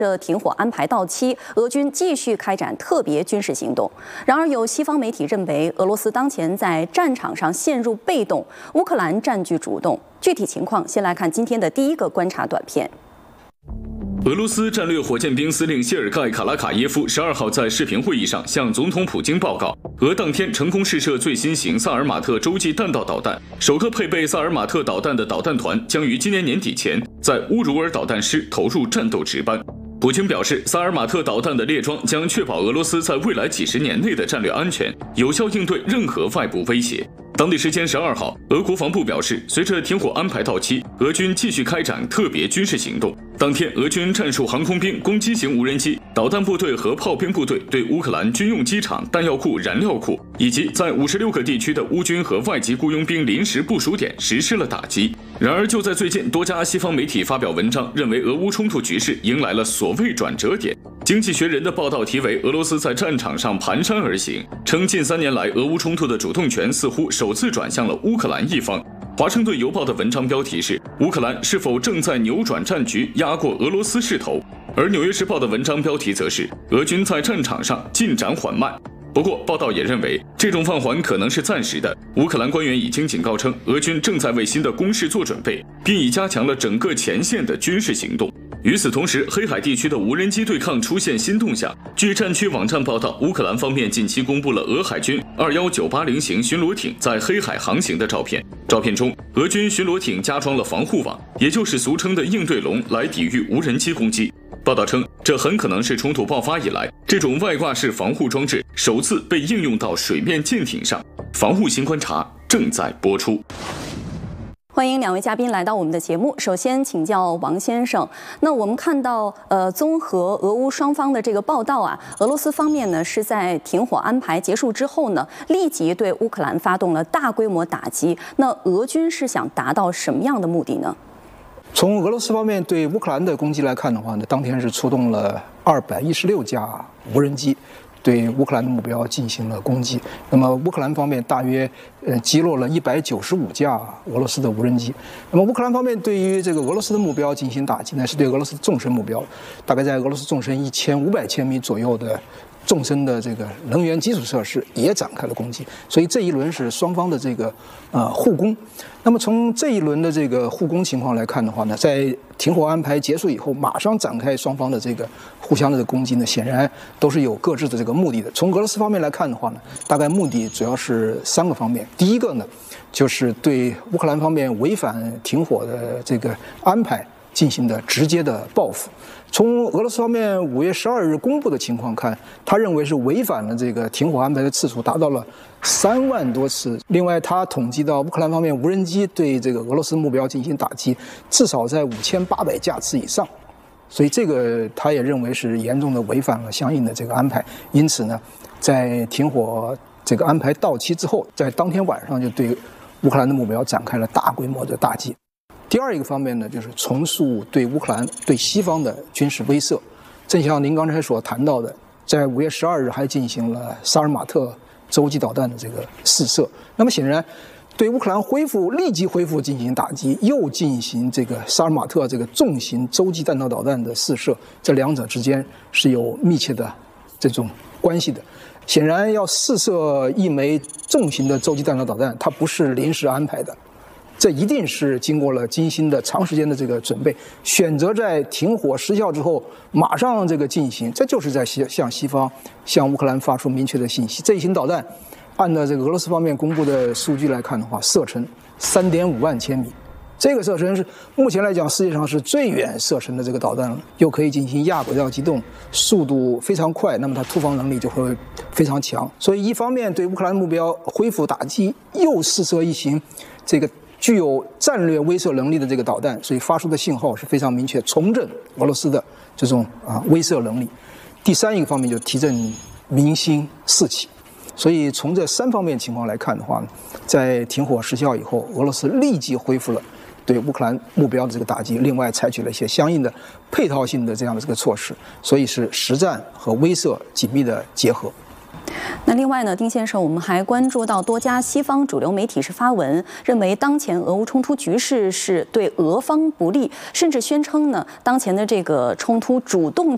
这停火安排到期，俄军继续开展特别军事行动。然而，有西方媒体认为，俄罗斯当前在战场上陷入被动，乌克兰占据主动。具体情况，先来看今天的第一个观察短片。 俄罗斯战略火箭兵司令谢尔盖·卡拉卡耶夫12号在视频会议上向总统普京报告，俄当天成功试射最新型萨尔马特洲际弹道导弹，首个配备萨尔马特导弹的导弹团将于今年年底前在乌鲁尔导弹师投入战斗值班。普京表示，萨尔马特导弹的列装将确保俄罗斯在未来几十年内的战略安全，有效应对任何外部威胁。 当地时间12号，俄国防部表示，随着停火安排到期，俄军继续开展特别军事行动。当天，俄军战术航空兵、攻击型无人机、导弹部队和炮兵部队对乌克兰军用机场、弹药库、燃料库以及在56个地区的乌军和外籍雇佣兵临时部署点实施了打击。然而，就在最近，多家西方媒体发表文章，认为俄乌冲突局势迎来了所谓转折点。 经济学人的报道题为“俄罗斯在战场上蹒跚而行”，称近3年来俄乌冲突的主动权似乎首次转向了乌克兰一方。华盛顿邮报的文章标题是“乌克兰是否正在扭转战局，压过俄罗斯势头”，而纽约时报的文章标题则是“俄军在战场上进展缓慢”。不过，报道也认为这种放缓可能是暂时的。乌克兰官员已经警告称，俄军正在为新的攻势做准备，并已加强了整个前线的军事行动。 与此同时，黑海地区的无人机对抗出现新动向。据战区网站报道，乌克兰方面近期公布了俄海军21980型巡逻艇在黑海航行的照片。照片中，俄军巡逻艇加装了防护网，也就是俗称的应对笼，来抵御无人机攻击。报道称，这很可能是冲突爆发以来，这种外挂式防护装置首次被应用到水面舰艇上。防护新观察正在播出。 欢迎2位嘉宾来到我们的节目。首先请教王先生，那我们看到，综合俄乌双方的这个报道啊，俄罗斯方面呢是在停火安排结束之后呢，立即对乌克兰发动了大规模打击。那俄军是想达到什么样的目的呢？ 从俄罗斯方面对乌克兰的攻击来看的话呢，当天是出动了216架无人机。 对乌克兰的目标进行了攻击。那么乌克兰方面大约击落了195架俄罗斯的无人机。那么乌克兰方面对于这个俄罗斯的目标进行打击呢，是对俄罗斯的纵深目标，大概在俄罗斯纵深1500千米左右的纵深的这个能源基础设施也展开了攻击。所以这一轮是双方的这个互攻。那么从这一轮的这个互攻情况来看的话呢，在停火安排结束以后，马上展开双方的这个互相的这个攻击呢，显然都是有各自的这个目的的。从俄罗斯方面来看的话呢，大概目的主要是3个方面。第一个呢，就是对乌克兰方面违反停火的这个安排进行的直接的报复。从俄罗斯方面5月12日公布的情况看，他认为是违反了这个停火安排的次数达到了3万多次。另外，他统计到乌克兰方面无人机对这个俄罗斯目标进行打击，至少在5800架次以上。所以这个他也认为是严重的违反了相应的这个安排。因此呢，在停火这个安排到期之后，在当天晚上就对乌克兰的目标展开了大规模的打击。 第二一个方面呢，就是重塑对乌克兰、对西方的军事威慑。正像您刚才所谈到的，在5月12日还进行了萨尔马特洲际导弹的这个试射。那么显然，对乌克兰立即恢复进行打击，又进行这个萨尔马特这个重型洲际弹道导弹的试射，这两者之间是有密切的这种关系的。显然，要试射一枚重型的洲际弹道导弹，它不是临时安排的。 这一定是经过了精心的、长时间的这个准备，选择在停火失效之后马上这个进行，这就是在向西方、向乌克兰发出明确的信息。这一型导弹，按照这个俄罗斯方面公布的数据来看的话，射程3.5万千米，这个射程是目前来讲世界上是最远射程的这个导弹了，又可以进行亚轨道机动，速度非常快，那么它突防能力就会非常强。所以一方面对乌克兰目标恢复打击，又试射一型这个 具有战略威慑能力的这个导弹，所以发出的信号是非常明确，重振俄罗斯的这种威慑能力。第三一个方面就提振民心士气。所以从这3方面情况来看的话呢，在停火失效以后，俄罗斯立即恢复了对乌克兰目标的这个打击，另外采取了一些相应的配套性的这样的这个措施，所以是实战和威慑紧密的结合。 那另外呢，丁先生，我们还关注到多家西方主流媒体是发文，认为当前俄乌冲突局势是对俄方不利，甚至宣称呢，当前的这个冲突主动